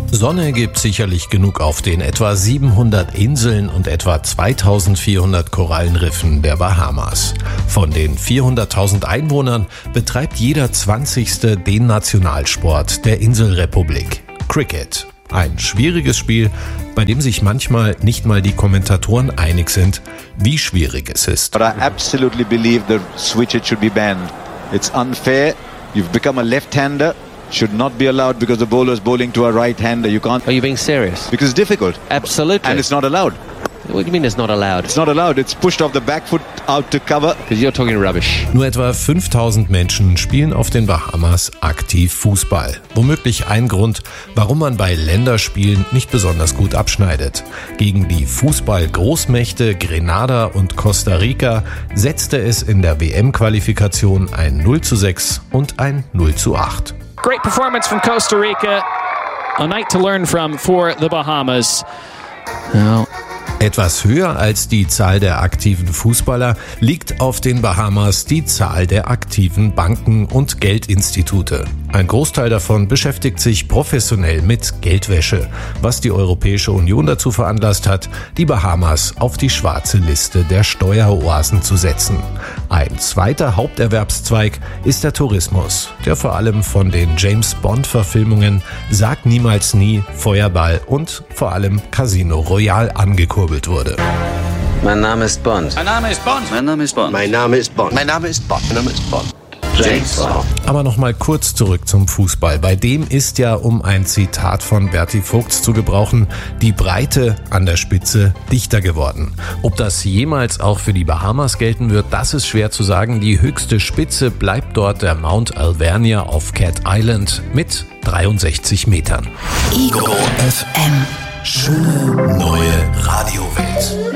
Sonne gibt sicherlich genug auf den etwa 700 Inseln und etwa 2400 Korallenriffen der Bahamas. Von den 400.000 Einwohnern betreibt jeder 20. den Nationalsport der Inselrepublik: Cricket. Ein schwieriges Spiel, bei dem sich manchmal nicht mal die Kommentatoren einig sind, wie schwierig es ist. But I absolutely believe the switch should be banned. It's unfair. You've become a left-hander. Should not be allowed because the bowler is bowling to a right-hander. You can't. Are you being serious? Because it's difficult. Absolutely. And it's not allowed. What do you mean it's not allowed? It's not allowed. It's pushed off the back foot out to cover. Because you're talking rubbish. Nur etwa 5000 Menschen spielen auf den Bahamas aktiv Fußball. Womöglich ein Grund, warum man bei Länderspielen nicht besonders gut abschneidet. Gegen die Fußball-Großmächte Grenada und Costa Rica setzte es in der WM-Qualifikation ein 0:6 und ein 0:8. Great performance from Costa Rica. A night to learn from for the Bahamas. Now, etwas höher als die Zahl der aktiven Fußballer liegt auf den Bahamas die Zahl der aktiven Banken und Geldinstitute. Ein Großteil davon beschäftigt sich professionell mit Geldwäsche, was die Europäische Union dazu veranlasst hat, die Bahamas auf die schwarze Liste der Steueroasen zu setzen. Ein zweiter Haupterwerbszweig ist der Tourismus, der vor allem von den James-Bond-Verfilmungen Sag niemals nie, Feuerball und vor allem Casino Royale angekurbelt wurde. Mein Name ist Bond. Mein Name ist Bond. Mein Name ist Bond. Mein Name ist Bond. Mein Name ist Bond. Mein Name ist Bond. James Bond. Aber nochmal kurz zurück zum Fußball. Bei dem ist ja, um ein Zitat von Berti Vogts zu gebrauchen, die Breite an der Spitze dichter geworden. Ob das jemals auch für die Bahamas gelten wird, das ist schwer zu sagen. Die höchste Spitze bleibt dort der Mount Alvernia auf Cat Island mit 63 Metern. Ego FM. Schöne neue Radiowelt.